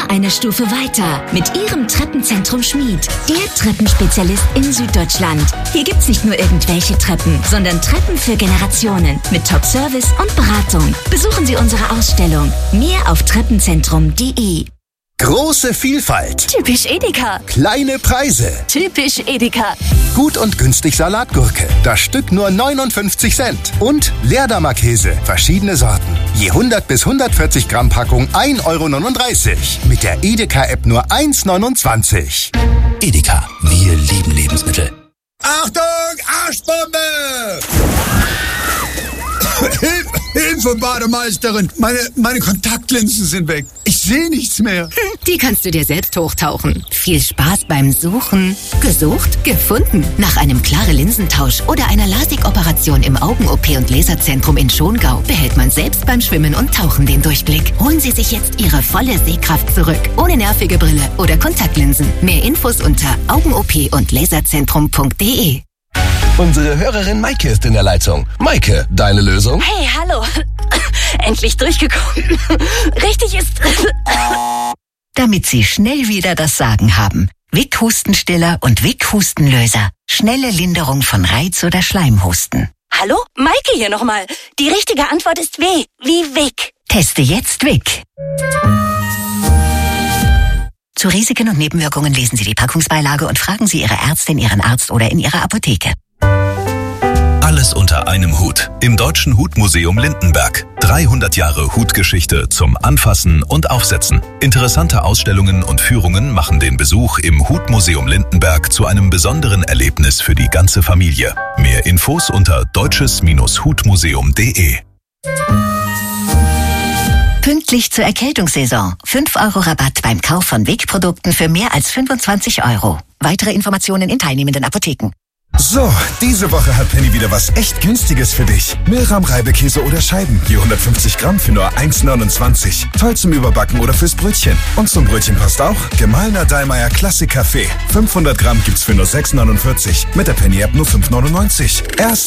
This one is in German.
immer eine Stufe weiter mit Ihrem Treppenzentrum Schmied. Der Treppenspezialist in Süddeutschland. Hier gibt's nicht nur irgendwelche Treppen, sondern Treppen für Generationen mit Top-Service und Beratung. Besuchen Sie unsere Ausstellung. Mehr auf treppenzentrum.de. Große Vielfalt. Typisch Edeka. Kleine Preise. Typisch Edeka. Gut und günstig Salatgurke. Das Stück nur 59 Cent. Und Leerdammer Käse. Verschiedene Sorten. Je 100 bis 140 Gramm Packung 1,39 Euro. Mit der Edeka-App nur 1,29 €. Edeka. Wir lieben Lebensmittel. Achtung, Arschbombe! Hilfe, Bademeisterin! Meine Kontaktlinsen sind weg. Ich sehe nichts mehr. Die kannst du dir selbst hochtauchen. Viel Spaß beim Suchen. Gesucht? Gefunden. Nach einem klaren Linsentausch oder einer LASIK-Operation im Augen-OP und Laserzentrum in Schongau behält man selbst beim Schwimmen und Tauchen den Durchblick. Holen Sie sich jetzt Ihre volle Sehkraft zurück. Ohne nervige Brille oder Kontaktlinsen. Mehr Infos unter augen-op und laserzentrum.de. Unsere Hörerin Maike ist in der Leitung. Maike, deine Lösung? Hey, hallo. Endlich durchgekommen. Richtig ist... Damit Sie schnell wieder das Sagen haben. Vic Hustenstiller und Vic Hustenlöser. Schnelle Linderung von Reiz- oder Schleimhusten. Hallo? Maike hier nochmal. Die richtige Antwort ist W. Wie Vic. Teste jetzt Vic. Zu Risiken und Nebenwirkungen lesen Sie die Packungsbeilage und fragen Sie Ihre Ärztin, Ihren Arzt oder in Ihrer Apotheke. Alles unter einem Hut. Im Deutschen Hutmuseum Lindenberg. 300 Jahre Hutgeschichte zum Anfassen und Aufsetzen. Interessante Ausstellungen und Führungen machen den Besuch im Hutmuseum Lindenberg zu einem besonderen Erlebnis für die ganze Familie. Mehr Infos unter deutsches-hutmuseum.de. Pünktlich zur Erkältungssaison. 5 € Rabatt beim Kauf von Vic-Produkten für mehr als 25 €. Weitere Informationen in teilnehmenden Apotheken. So, diese Woche hat Penny wieder was echt Günstiges für dich. Mehlrahm-Reibekäse oder Scheiben. Je 150 Gramm für nur 1,29 €. Toll zum Überbacken oder fürs Brötchen. Und zum Brötchen passt auch gemahlener Dallmayr Klassik Kaffee. 500 Gramm gibt's für nur 6,49 €. Mit der Penny-App nur 5,99 €. Erst